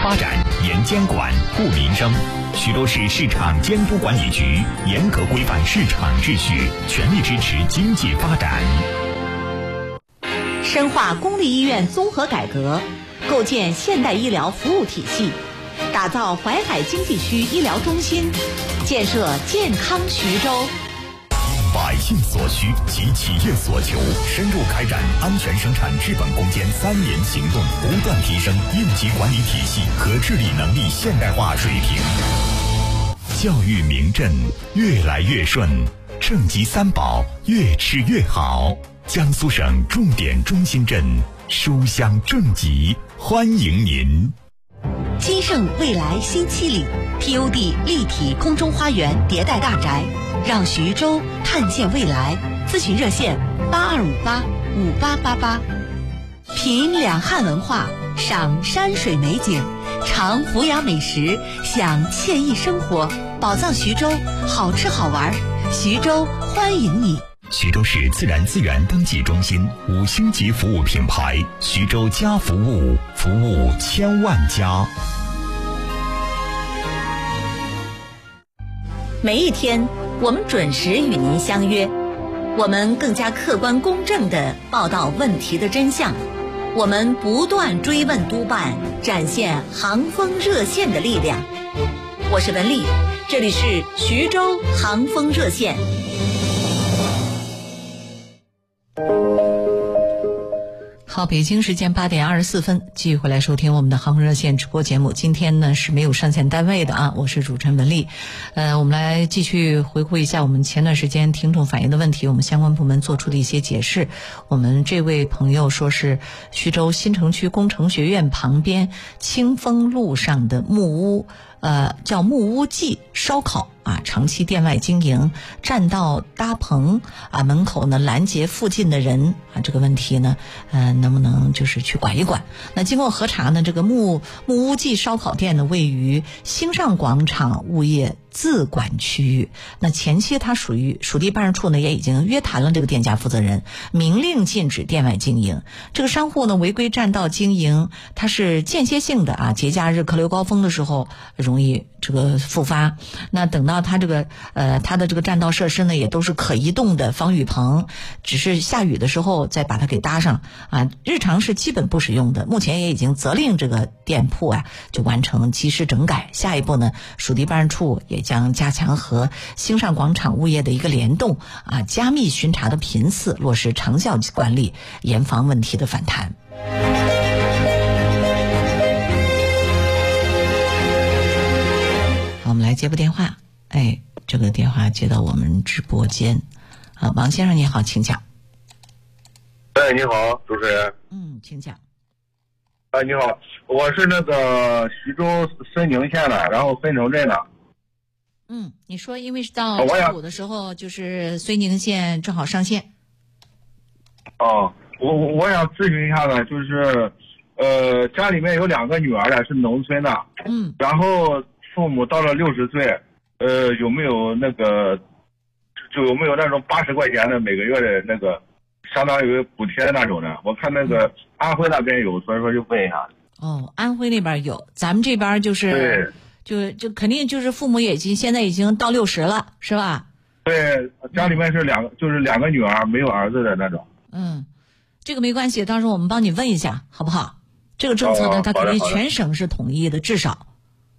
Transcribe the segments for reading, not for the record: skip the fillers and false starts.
发展，严监管，护民生。徐州市市场监督管理局严格规范市场秩序，全力支持经济发展。 深化公立医院综合改革，构建现代医疗服务体系，打造淮海经济区医疗中心，建设健康徐州。 百姓所需及企业所求，深入开展安全生产治本攻坚3年行动，不断提升应急管理体系和治理能力现代化水平。教育民振越来越顺，正极3宝越吃越好。江苏省重点中心镇书香正极，欢迎您。 金盛未来新7里 TOD 立体空中花园迭代大宅，让徐州看见未来。咨询热线82585888。品两汉文化，赏山水美景，尝胡雅美食，享惬意生活。宝藏徐州，好吃好玩，徐州欢迎你。 徐州市自然资源登记中心5星级服务品牌，徐州家服务，服务千万家。 每一天，我们准时与您相约，我们更加客观公正地报道问题的真相，我们不断追问督办，展现航风热线的力量。我是文丽，这里是徐州航风热线。好，北京时间8点24分，继续回来收听我们的航空热线直播节目。今天呢是没有上线单位的啊，我是主持人文丽。我们来继续回顾一下我们前段时间听众反映的问题，我们相关部门做出的一些解释。我们这位朋友说是徐州新城区工程学院旁边清风路上的木屋，叫木屋记烧烤啊，长期店外经营，占道搭棚啊，门口呢拦截附近的人啊，这个问题呢，能不能就是去管一管？那经过核查呢，这个木屋记烧烤店呢，位于兴上广场物业自管区域。那前期它属地办事处呢，也已经约谈了这个店家负责人，明令禁止店外经营。这个商户呢违规占道经营，它是间歇性的啊，节假日客流高峰的时候容易这个复发。那等到它这个它的这个占道设施呢，也都是可移动的防雨棚，只是下雨的时候再把它给搭上啊，日常是基本不使用的。目前也已经责令这个店铺啊就完成及时整改。下一步呢，属地办事处也将加强和兴上广场物业的一个联动啊，加密巡查的频次，落实长效管理，严防问题的反弹。好，我们来接部电话。这个电话接到我们直播间啊，王先生你好，请讲。 你好，主持人。 请讲。 你好，我是那个徐州狻宁县的，然后汾城镇的。 你说因为是到周五的时候，就是狻宁县正好上线。 我想咨询一下呢，就是家里面有2个女儿的，是农村的。然后父母到了60岁，有没有那个，就有没有那种80块钱的每个月的那个，相当于补贴的那种的？我看那个安徽那边有，所以说就问一下。 安徽那边有，咱们这边就是就肯定就是父母现在已经到60了，是吧？ 对，家里面是2个女儿，没有儿子的那种。 这个没关系，到时候我们帮你问一下，好不好？这个政策呢，它肯定全省是统一的，至少。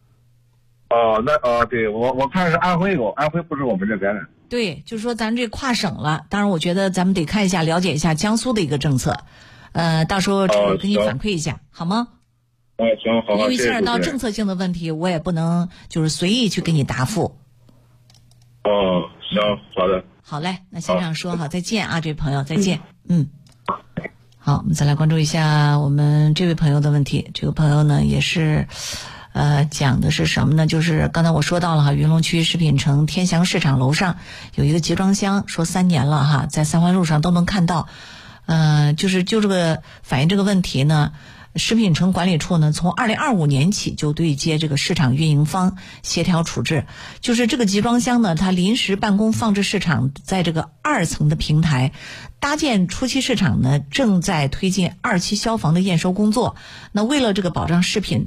对，我看是安徽有，安徽不是我们这边的。 对，就是说咱这跨省了，当然我觉得咱们得看一下，了解一下江苏的一个政策，到时候给你反馈一下，好吗？ 行，好。 因为牵扯到政策性的问题，我也不能就是随意去给你答复。 行，好的。 好嘞，那先这样说，好，再见啊，这位朋友，再见。好，我们再来关注一下我们这位朋友的问题。这个朋友呢也是讲的是什么呢？就是刚才我说到了哈，云龙区食品城天祥市场楼上有一个集装箱，说3年了哈，在三环路上都能看到。就这个反映这个问题呢，食品城管理处呢从2025年起就对接这个市场运营方协调处置。就是这个集装箱呢，它临时办公放置市场在这个2层的平台，搭建初期市场呢正在推进2期消防的验收工作。那为了这个保障食品